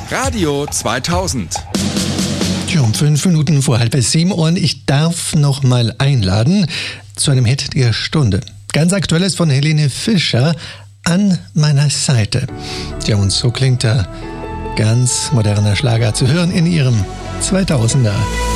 Radio 2000. Ja, um 5 Minuten vor 6:30 und ich darf noch mal einladen zu einem Hit der Stunde. Ganz aktuelles von Helene Fischer, An meiner Seite. Ja, und so klingt der ganz moderner Schlager zu hören in ihrem 2000er.